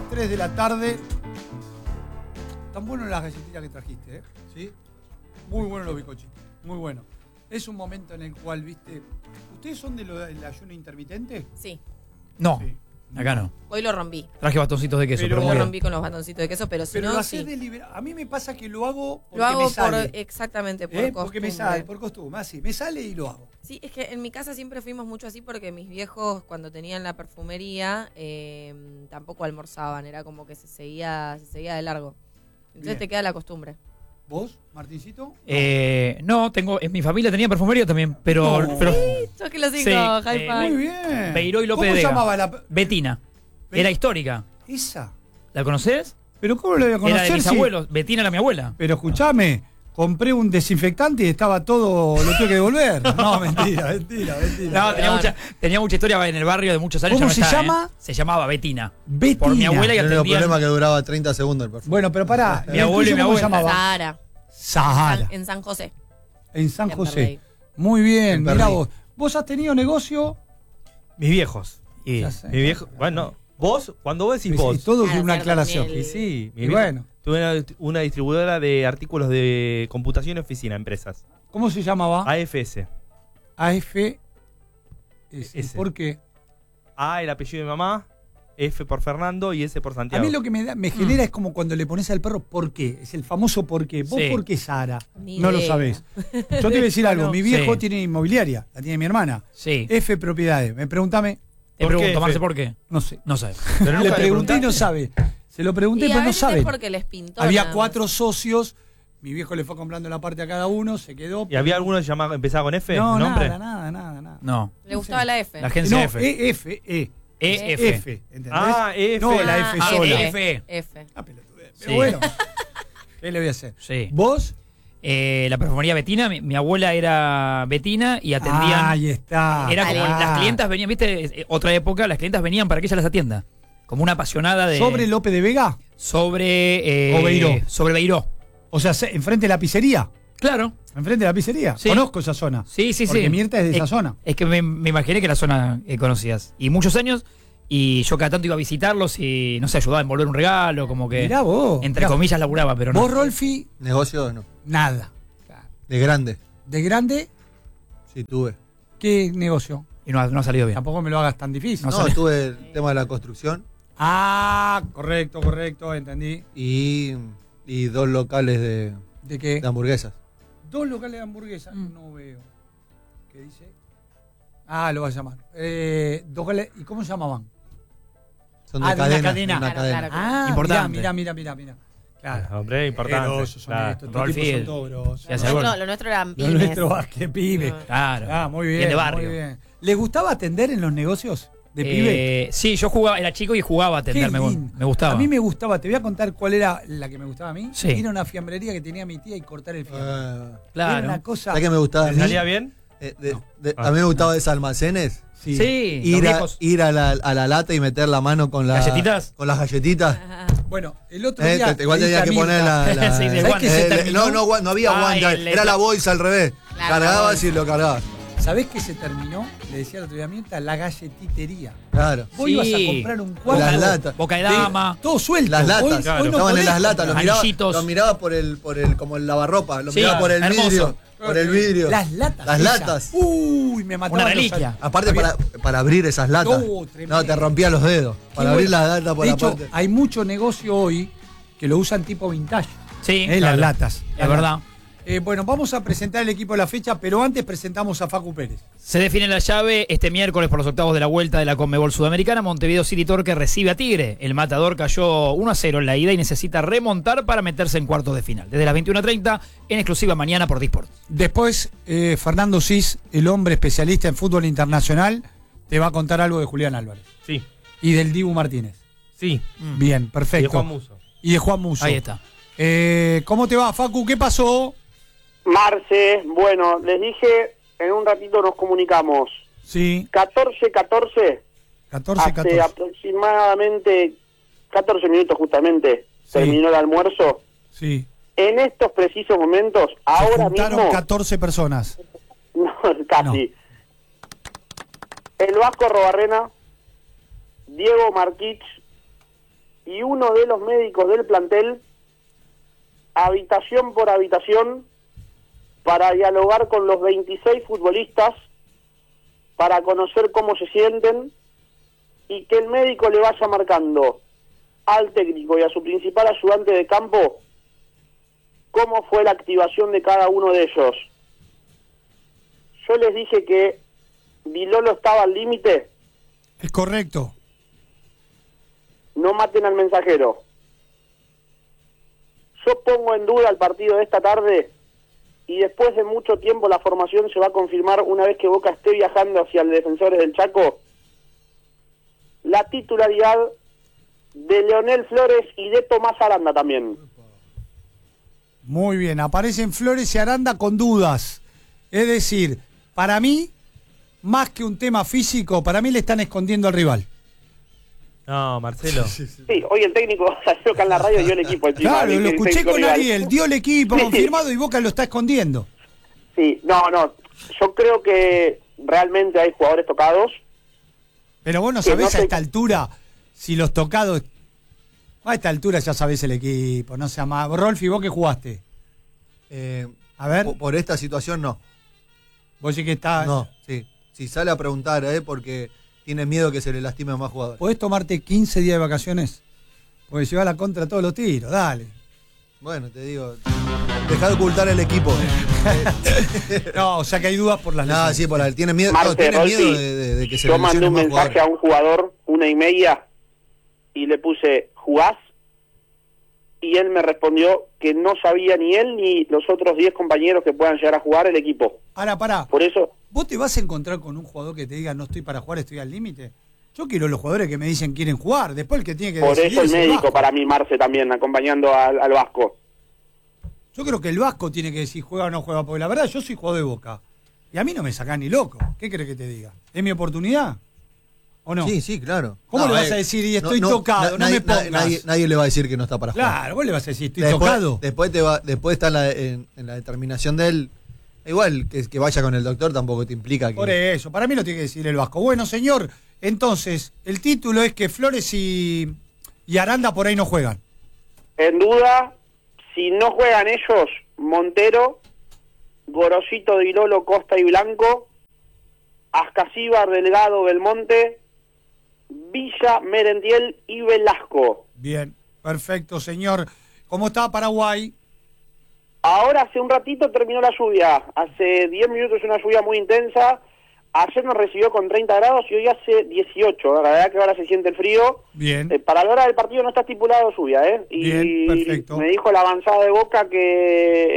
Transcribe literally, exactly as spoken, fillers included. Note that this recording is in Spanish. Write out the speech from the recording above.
tres de la tarde. Tan buenas las galletitas que trajiste, ¿eh? ¿Sí? Muy buenos los bizcochitos, muy bueno. Es un momento en el cual, viste... ¿Ustedes son de lo del ayuno intermitente? Sí. No, Sí. acá no. Hoy lo rompí. Traje bastoncitos de queso, Pero pero, Hoy muy lo bien. rompí con los bastoncitos de queso, pero si Pero no, lo haces sí. deliberado. A mí me pasa que lo hago porque Lo hago me sale. por, exactamente, por ¿Eh? costumbre. Porque me sale, por costumbre, así. Me sale y lo hago. Sí, es que en mi casa siempre fuimos mucho así porque mis viejos cuando tenían la perfumería eh, tampoco almorzaban, era como que se seguía, se seguía de largo. Entonces Bien. te queda la costumbre. ¿Vos, Martincito? Eh, no, tengo, en mi familia tenía perfumería también, pero... No. pero Sos que lo Sí, cinco, high eh, five. Muy bien. Beiró y López ¿Cómo de se Vega. llamaba la...? Betina. Be- Era histórica. ¿Esa? ¿La conoces? ¿Pero cómo lo voy a conocer? Era de mis si- abuelos. Betina era mi abuela. Pero escúchame, compré un desinfectante y estaba todo... Lo tuve que devolver. No, mentira, mentira, mentira. No, tenía mucha, tenía mucha historia en el barrio de muchos años. ¿Cómo ya no se está, llama? ¿eh? Se llamaba Betina. Betina. Por mi abuela y El único atendían... problema que duraba treinta segundos el perfume. Bueno, pero pará. Mi ¿el abuelo y tuyo mi cómo se abuela. llamaba? Sahara. Sahara. En San José. En San En José. Perley. Muy bien, En mirá Perley. vos. ¿Vos has tenido negocio? Mis viejos. Y- Ya sé. Mi viejo, bueno, vos, cuando vos decís Y vos, todo Ah, es una Fer aclaración. Daniel. y sí, mi Y viejo, bueno, tuve una, una distribuidora de artículos de computación y oficina, empresas. ¿cómo se llamaba? A F S. A F S. S. ¿Por qué? A, el apellido de mamá, F por Fernando y S por A Santiago. mí lo que me, da- me genera es como cuando le pones al perro ¿por qué? Es el famoso ¿por qué? ¿Vos Sí. por qué, Sara? Ni No lo idea. sabés. Yo te voy a decir algo. No. Mi viejo Sí. tiene inmobiliaria. La tiene mi hermana. Sí. F Propiedades. Me preguntame. Te ¿Por qué, pregunto, Marce, Fe? ¿por qué? No sé. No sé. Pero Le nunca pregunté y no preguntaste. sabe. Se lo pregunté, Y pero a no veces sabe. es porque les pintó. Había nada cuatro más. socios. Mi viejo le fue comprando la parte a cada uno. Se quedó. ¿Y había alguno que llamaba, empezaba con F? No, ¿El nombre? nada, nada, nada, nada. No. Le gustaba la F. La agencia No, F. E, F, E. E, F. F, ¿entendés? Ah, F. No, la Ah, F Ah, sola. F. F. Ah, pelotudez. Sí. Pero bueno, ¿qué le voy a hacer? Sí. ¿Vos? Eh, la perfumería Betina, mi, mi abuela era Betina y atendían... Ahí está. Era como Ah. las clientas venían, viste, Eh, otra época, las clientas venían para que ella las atienda. Como una apasionada de... ¿Sobre López de Vega? Sobre... eh, O Beiró. Sobre Beiró. O sea, se- enfrente de la pizzería. Claro. Enfrente de la pizzería. Sí. Conozco esa zona. Sí, sí, Porque sí. Mirta es de esa Es- zona. Es que me, me imaginé que la zona eh, conocías. Y muchos años, y yo cada tanto iba a visitarlos y, no sé, ayudaba a envolver un regalo, como que... Mirá vos. Entre Mirá. comillas laburaba, pero no. Vos, Rolfi, Negocios no. nada. De grande. De grande, Sí, tuve. ¿qué negocio? Y no, ha- no ha salido bien. Tampoco me lo hagas tan difícil. No No, sale. tuve el tema de la construcción Ah, correcto, correcto, entendí. y, y dos locales de, ¿De qué? de hamburguesas. Dos locales de hamburguesas. Mm. No veo. ¿Qué dice? Ah, lo vas a llamar. Eh, dos locales- ¿Y cómo se llamaban? Son de Ah, de una cadena. cadena. de una Claro, cadena. claro. Ah, Importante. Mira, mira, mira, mira. Claro. Hombre, importante. Grosos son Claro. estos, estos Rolfi, tipos son todos grosos. Ya se No, acuerda. no, lo nuestro eran Lo pymes. nuestro Vázquez, pibe. No. Claro. Ah, muy bien. Bien de barrio. Muy bien. ¿Les gustaba atender en los negocios de pibe? Eh, sí, yo jugaba, era chico y jugaba a Qué atender, me, gu- lindo. me gustaba. A mí me gustaba, te voy a contar cuál era la que me gustaba a mí. Sí. Ir a una fiambrería que tenía mi tía y cortar el fiambre. Ah, Claro. Era una cosa. ¿Sabes qué me gustaba a ¿Te mí? salía bien? Eh, de- No. de- Ah. a mí me gustaba de esos almacenes. Sí. Sí, los Ir, a, viejos. ir a, la, a la lata y meter la mano con, la, ¿Galletitas? con las galletitas. Ajá. Bueno, el otro Eh, día. te- igual le dije tenías a que Mirta- poner la. la- Sí, de ¿Sabés guante. que se eh, terminó? no, no, gua- no había Ah, guante. el- Era la bolsa al revés. Claro. Cargabas y lo cargabas. ¿Sabés qué se terminó? Le decía el otro día a Mirta, la galletitería. Claro. Vos Sí. ibas a comprar un cuarto. Las latas. Boca de de- dama. Todo suelto. Las latas. Hoy, Claro. hoy no Estaban en podés las latas, los comprar. miraba, Anillitos. los miraba por el, por el, como el lavarropa, los Sí, miraba por el hermoso. vidrio. Por el vidrio. Las latas. Las esas. latas. Uy, me mataban. Una los- reliquia. Aparte Había- para, para abrir esas latas. No, tremendo. No, te rompía los dedos. Qué Para abrir bueno. la lata por De la hecho, parte. hay mucho negocio hoy que lo usan tipo vintage. Sí, Eh, claro. Las latas. Es verdad. Eh, bueno, vamos a presentar el equipo de la fecha, pero antes presentamos a Facu Pérez. Se define la llave este miércoles por los octavos de la vuelta de la Conmebol Sudamericana. Montevideo City Torque recibe a Tigre. El Matador cayó uno a cero en la ida y necesita remontar para meterse en cuartos de final. Desde las veintiuna treinta, en exclusiva mañana por Disport. Después, eh, Fernando Cis, el hombre especialista en fútbol internacional, te va a contar algo de Julián Álvarez Sí, y del Dibu Martínez. sí. Bien, Y perfecto. de Juan Muso. Y de Juan Muso. Ahí está. Eh, ¿Cómo te va, Facu? ¿Qué pasó? Marce, bueno, les dije, en un ratito nos comunicamos. Sí, catorce catorce, catorce hace catorce. aproximadamente catorce minutos justamente, Sí. terminó el almuerzo. Sí. En estos precisos momentos, Se ahora juntaron mismo, catorce personas. no, casi, el Vasco Robarrena, Diego Marquich y uno de los médicos del plantel, habitación por habitación, para dialogar con los veintiséis futbolistas, para conocer cómo se sienten, y que el médico le vaya marcando al técnico y a su principal ayudante de campo cómo fue la activación de cada uno de ellos. Yo les dije que Vilolo estaba al límite. Es correcto. No maten al mensajero. Yo pongo en duda el partido de esta tarde, y después de mucho tiempo la formación se va a confirmar una vez que Boca esté viajando hacia el Defensores del Chaco, la titularidad de Leonel Flores y de Tomás Aranda también. Muy bien, aparecen Flores y Aranda con dudas. Es decir, para mí, más que un tema físico, para mí le están escondiendo al rival. No, Marcelo. Sí, hoy el técnico salió acá en la radio y dio el equipo. Encima, Claro, el, lo el escuché técnico con rival. Ariel, dio el equipo Sí. confirmado y Boca lo está escondiendo. Sí, no, no, yo creo que realmente hay jugadores tocados. Pero vos no Que sabés no a te- esta altura si los tocados... A esta altura ya sabés el equipo, no sea más. Rolfi, ¿vos qué jugaste? Eh, A ver, po- por esta situación no. vos sí que estás... No, sí. Si sale a preguntar, ¿eh? Porque tiene miedo que se le lastime a más jugadores. ¿Podés tomarte quince días de vacaciones? Porque lleva la contra todos los tiros, dale. Bueno, te digo, dejá de ocultar el equipo. No, o sea que hay dudas por las No, lesiones. sí, por la, tiene miedo, Marte, no, tiene Rolfi, miedo de, de- de que se yo le mandé lesionen un más mensaje jugadores. a un jugador, una y media, y le puse, ¿jugás? Y él me respondió que no sabía ni él ni los otros diez compañeros que puedan llegar a jugar el equipo. Ahora, pará. Por eso, ¿Vos te vas a encontrar con un jugador que te diga no estoy para jugar, estoy al límite? Yo quiero los jugadores que me dicen quieren jugar. Después el que tiene que por decidir eso el es médico Vasco. para mimarse también, acompañando al, al Vasco. Yo creo que el Vasco tiene que decir juega o no juega. Porque la verdad, yo soy jugador de Boca. Y a mí no me sacán ni loco. ¿Qué crees que te diga? ¿Es mi oportunidad? ¿O no? Sí, sí, claro. ¿Cómo No, le vas eh, a decir, y estoy tocado, no nadie, me pongas? Nadie, nadie le va a decir que no está para jugar. Claro, vos le vas a decir, estoy después, tocado. Después, te va, después está en la, en, en la determinación de él. Igual que, que vaya con el doctor tampoco te implica que... Por eso, para mí lo tiene que decir el Vasco. Bueno, señor, entonces, el título es que Flores y, y Aranda por ahí no juegan. En duda, si no juegan ellos, Montero, Gorosito, Dilolo, Costa y Blanco, Ascasíbar, Delgado, Belmonte, Villa, Merentiel y Velasco. Bien, perfecto, señor. ¿Cómo está Paraguay? Ahora hace un ratito terminó la lluvia, hace diez minutos una lluvia muy intensa, ayer nos recibió con treinta grados y hoy hace dieciocho, la verdad que ahora se siente el frío. Bien. Eh, para la hora del partido no está estipulado lluvia, ¿eh? Y Bien, perfecto. me dijo la avanzada de Boca que